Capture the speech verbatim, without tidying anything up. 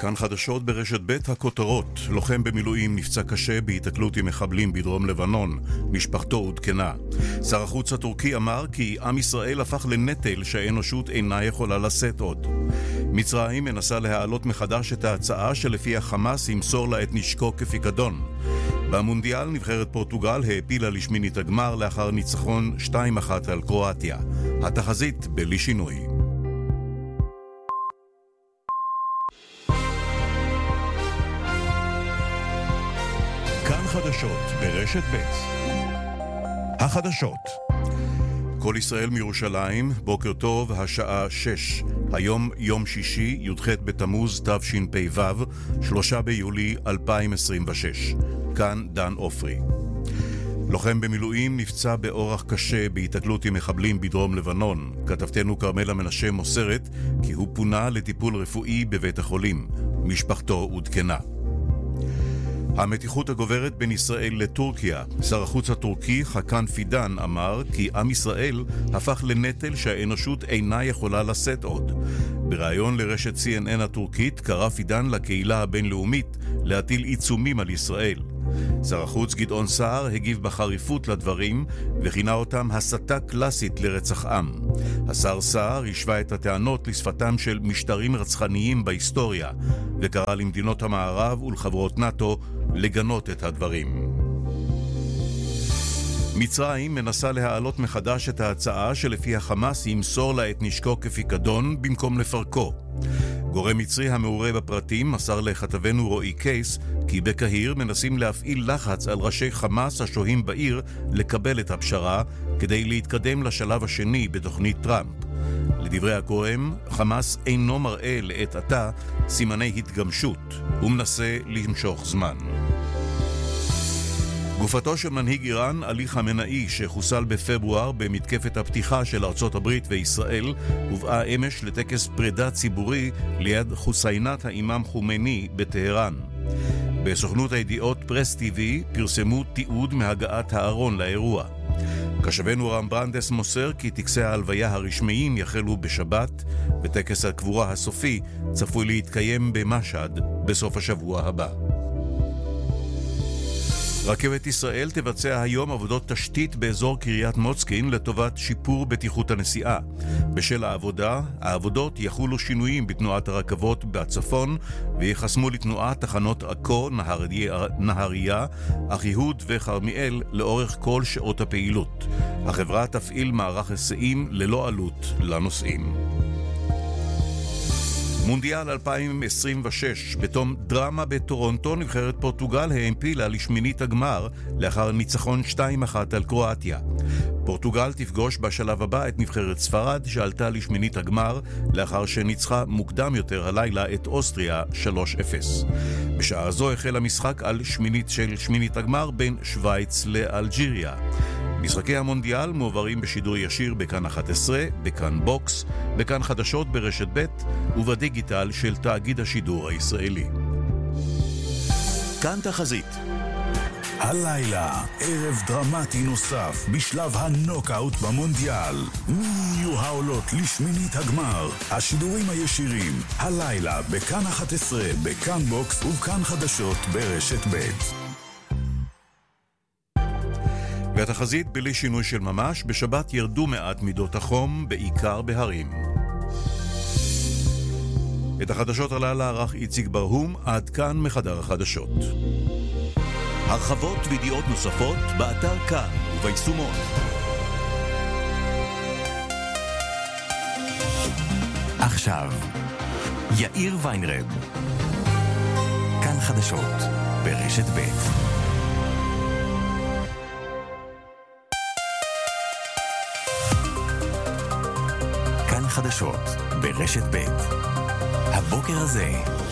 כאן חדשות ברשת ב' הכותרות. לוחם במילואים נפצע קשה בהיתקלות עם מחבלים בדרום לבנון. משפחתו עודכנה. שר החוץ הטורקי אמר כי עם ישראל הפך לנטל שהאנושות אינה יכולה לשאת עוד. מצרים מנסה להעלות מחדש את ההצעה שלפיה חמאס ימסור לה את נשקו כפיקדון. במונדיאל נבחרת פורטוגל העפילה לשמינית הגמר לאחר ניצחון שתיים אחת על קרואטיה. התחזית בלי שינוי. כאן חדשות ברשת ב'. החדשות. כל ישראל מירושלים, בוקר טוב, השעה שש. היום יום שישי, י"ח בתמוז תשפ"ו, שלושה ביולי אלפיים עשרים ושש. כאן דן אופרי. לוחם במילואים נפצע באורח קשה בהיתקלות עם מחבלים בדרום לבנון. כתבתנו כרמלה מנשה מוסרת כי הוא פונה לטיפול רפואי בבית החולים. משפחתו עודכנה. המתיחות הגוברת בין ישראל לטורקיה. שר החוץ הטורקי חכן פידן אמר כי עם ישראל הפך לנטל שהאנושות אינה יכולה לשאת עוד. בריאיון לרשת סי אן אן הטורקית קרא פידן לקהילה הבינלאומית להטיל עיצומים על ישראל. שר החוץ גדעון סער הגיב בחריפות לדברים וכינה אותם הסתה קלאסית לרצח עם. השר סער השווה את הטענות לשפתם של משטרים רצחניים בהיסטוריה וקרא למדינות המערב ולחברות נאטו לגנות את הדברים. מצרים מנסה להעלות מחדש את ההצעה שלפיה חמאס ימסור לה את נשקו כפיקדון במקום לפרקו. גורם מצרי המעורה בפרטים מסר לכתבנו רועי קייס כי בקהיר מנסים להפעיל לחץ על ראשי חמאס השוהים בעיר לקבל את הפשרה כדי להתקדם לשלב השני בתוכנית טראמפ. לדברי הגורם, חמאס אינו מראה לעת עתה סימני התגמשות ומנסה למשוך זמן. גופתו של מנהיג איראן, עלי חמינאי, שחוסל בפברואר במתקפת הפתיחה של ארצות הברית וישראל, הובאה אמש לטקס פרידה ציבורי ליד חוסיינת האימאם חומייני בטהרן. בסוכנות הידיעות פרס טיווי פרסמו תיעוד מהגעת הארון לאירוע. קשבנו רם ברנדס מוסר כי טקסי ההלוויה הרשמיים יחלו בשבת, וטקס הקבורה הסופי צפוי להתקיים במשהד בסוף השבוע הבא. רכבת ישראל תבצע היום עבודות תשתית באזור קריית מוצקין לטובת שיפור בטיחות הנסיעה. בשל העבודה, העבודות יחולו שינויים בתנועת הרכבות בצפון ויחסמו לתנועה תחנות עכו, נהריה, נהריה, אחיהוד וחרמיאל לאורך כל שעות הפעילות. החברה תפעיל מערך היסעים ללא עלות לנוסעים. מונדיאל אלפיים עשרים ושש. בתום דרמה בטורונטו נבחרת פורטוגל העפילה לשמינית הגמר לאחר ניצחון שתיים אחת על קרואטיה. פורטוגל תפגוש בשלב הבא את נבחרת ספרד שעלתה לשמינית הגמר לאחר שניצחה מוקדם יותר הלילה את אוסטריה שלוש אפס. בשעה זו החל המשחק על שמינית של שמינית הגמר בין שוויץ לאלג'יריה. משחקי המונדיאל מועברים בשידור ישיר בכאן אחת עשרה, בכאן בוקס, בכאן חדשות ברשת ב' ובדיגיטל של תאגיד השידור הישראלי. כאן תחזית. הלילה, ערב דרמטי נוסף בשלב הנוקאוט במונדיאל. מי יהיו העולות לשמינית הגמר? השידורים הישירים, הלילה בכאן אחת עשרה, בכאן בוקס ובכאן חדשות ברשת ב'. והתחזית בלי שינוי של ממש, בשבת ירדו מעט מידות החום, בעיקר בהרים. את החדשות הלילה ערך איציק ברהום, עד כאן מחדר החדשות. הרחבות וידיעות נוספות באתר כאן וביישומון. עכשיו, יאיר ויינרב. כאן חדשות ברשת ב'. חדשות ברשת ב'. הבוקר הזה